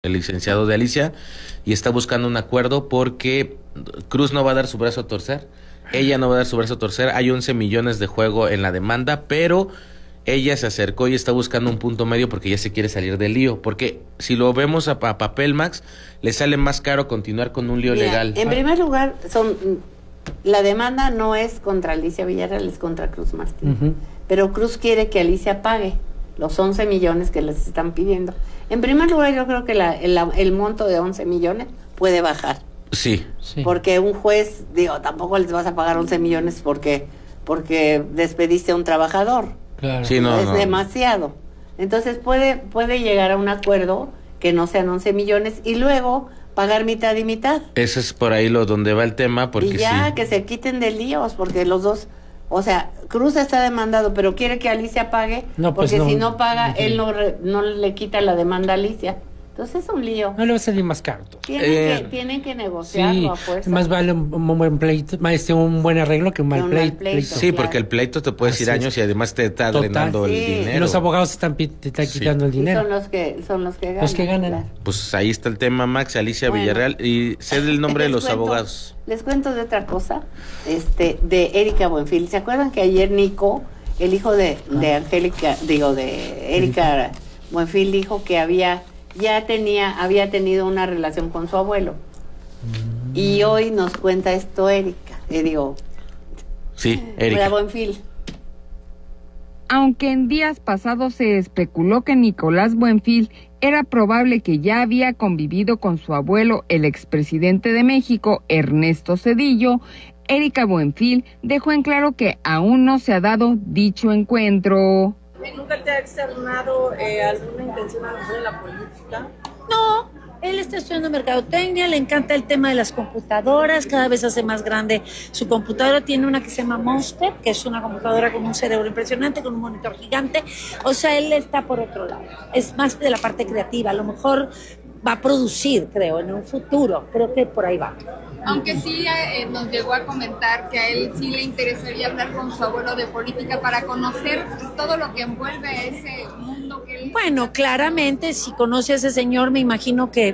el licenciado de Alicia, y está buscando un acuerdo porque Cruz no va a dar su brazo a torcer, ella no va a dar su brazo a torcer, hay 11 millones de juego en la demanda, pero ella se acercó y está buscando un punto medio porque ya se quiere salir del lío, porque si lo vemos a papel, Max, le sale más caro continuar con un lío legal. En primer lugar, la demanda no es contra Alicia Villarreal, es contra Cruz Martín, pero Cruz quiere que Alicia pague los 11 millones que les están pidiendo. En primer lugar, yo creo que el monto de 11 millones puede bajar. Sí. Porque un juez, tampoco les vas a pagar 11 millones porque despediste a un trabajador. Claro. Sí, Es demasiado. Entonces puede llegar a un acuerdo que no sean 11 millones y luego pagar mitad y mitad. Ese es por ahí donde va el tema, porque y ya, sí. que se quiten de líos, porque los dos... O sea, Cruz está demandado, pero quiere que Alicia pague, porque si no paga, él no le quita la demanda a Alicia. Entonces es un lío. No le va a salir más caro. Tienen que negociarlo a fuerza. Más vale un buen pleito, un buen arreglo que un mal pleito. Sí, claro. Porque el pleito te puede ir años y además te está drenando el dinero. Y los abogados te están quitando el dinero. Y son los que ganan. Los que ganan. Claro. Pues ahí está el tema, Max, Alicia Villarreal, y sé el nombre de los abogados. Les cuento de otra cosa, de Erika Buenfil. ¿Se acuerdan que ayer Nico, el hijo de Angélica, de Erika Buenfil, dijo que había tenido una relación con su abuelo? Y hoy nos cuenta esto Erika. Sí, Erika Buenfil. Aunque en días pasados se especuló que Nicolás Buenfil era probable que ya había convivido con su abuelo, el expresidente de México, Ernesto Zedillo, Erika Buenfil dejó en claro que aún no se ha dado dicho encuentro. ¿Nunca te ha externado alguna intención a lo mejor en la política? No, él está estudiando mercadotecnia, le encanta el tema de las computadoras, cada vez hace más grande su computadora, tiene una que se llama Monster, que es una computadora con un cerebro impresionante, con un monitor gigante, o sea, él está por otro lado, es más de la parte creativa, a lo mejor va a producir, creo, en un futuro, creo que por ahí va. Aunque sí nos llegó a comentar que a él sí le interesaría hablar con su abuelo de política para conocer todo lo que envuelve a ese mundo que él... Bueno, claramente, si conoce a ese señor, me imagino que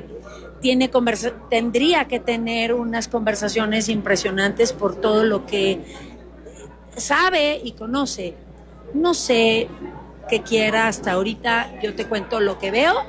tendría que tener unas conversaciones impresionantes por todo lo que sabe y conoce. No sé qué quiera hasta ahorita, yo te cuento lo que veo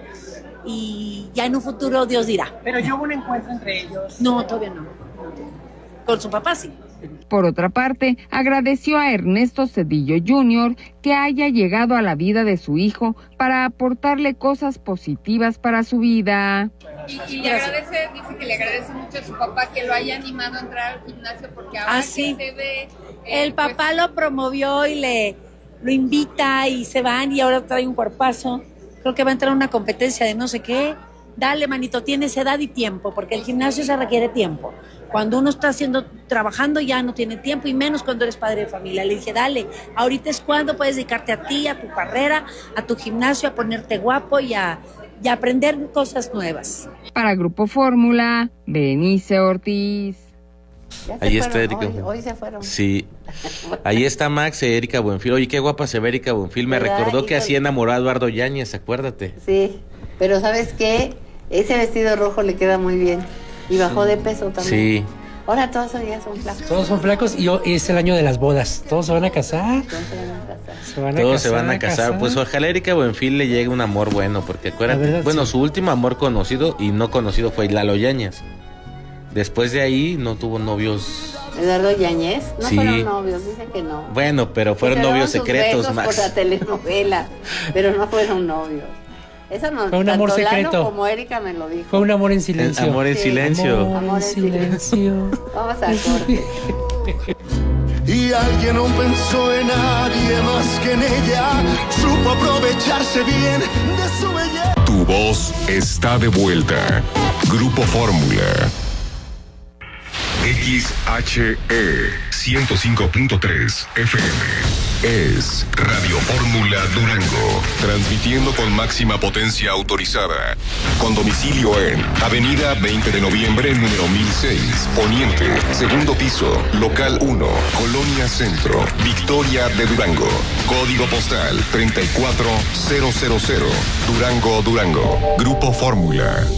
y ya en un futuro Dios dirá. ¿Pero ya hubo un encuentro entre ellos? No, todavía no. Con su papá sí. Por otra parte, agradeció a Ernesto Zedillo Jr. que haya llegado a la vida de su hijo para aportarle cosas positivas para su vida. Y le agradece, dice que le agradece mucho a su papá que lo haya animado a entrar al gimnasio porque ahora sí. que se ve... el papá lo promovió y lo invita y se van y ahora trae un cuerpazo. Creo que va a entrar a una competencia de no sé qué. Dale, manito, tienes edad y tiempo, porque el gimnasio se requiere tiempo. Cuando uno está trabajando ya no tiene tiempo, y menos cuando eres padre de familia. Le dije, dale, ahorita es cuando puedes dedicarte a ti, a tu carrera, a tu gimnasio, a ponerte guapo y a aprender cosas nuevas. Para Grupo Fórmula, Berenice Ortiz. Ahí está Erika. Hoy se fueron. Sí. Ahí está Max e Erika Buenfil. Oye, qué guapa se ve Erika Buenfil. Me recordó que así enamoró a Eduardo Yáñez, acuérdate. Sí, pero ¿sabes qué? Ese vestido rojo le queda muy bien. Y bajó de peso también. Sí. Ahora todos ya son flacos. Todos son flacos y es el año de las bodas. Todos se van a casar. Todos se van a casar. Pues ojalá a Erika Buenfil le llegue un amor bueno, porque acuérdate, su último amor conocido y no conocido fue Lalo Yáñez. Después de ahí no tuvo novios. ¿Eduardo Yáñez? No sí. Fueron novios, dicen que no. Bueno, pero fueron novios secretos, besos Max. Por la telenovela, pero no fueron novios. Eso no, fue un amor tanto secreto. Lalo como Erika me lo dijo. Fue un amor en silencio. Amor en silencio. Amor en silencio. Vamos a corte. Y alguien no pensó en nadie más que en ella. Supo aprovecharse bien de su belleza. Tu voz está de vuelta. Grupo Fórmula. XHE 105.3 FM. Es Radio Fórmula Durango, transmitiendo con máxima potencia autorizada, con domicilio en Avenida 20 de Noviembre, número 1006, Poniente, segundo piso, local 1, Colonia Centro, Victoria de Durango, código postal 34000, Durango, Durango, Grupo Fórmula.